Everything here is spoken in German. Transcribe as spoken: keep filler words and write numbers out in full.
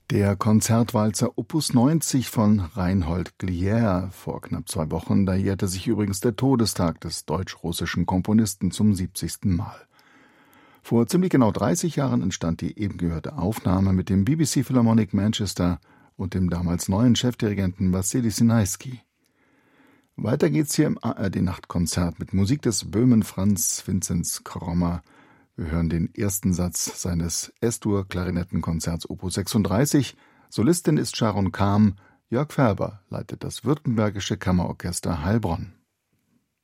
Der Konzertwalzer Opus neunzig von Reinhold Glier. Vor knapp zwei Wochen, da jährte sich übrigens der Todestag des deutsch-russischen Komponisten zum siebzigsten Mal. Vor ziemlich genau dreißig Jahren entstand die eben gehörte Aufnahme mit dem B B C Philharmonic Manchester und dem damals neuen Chefdirigenten Wassily Sinaisky. Weiter geht's hier im A R D-Nachtkonzert mit Musik des Böhmen Franz Vinzenz Krommer. Wir hören den ersten Satz seines S-Dur-Klarinettenkonzerts Opus sechsunddreißig. Solistin ist Sharon Kam. Jörg Färber leitet das Württembergische Kammerorchester Heilbronn.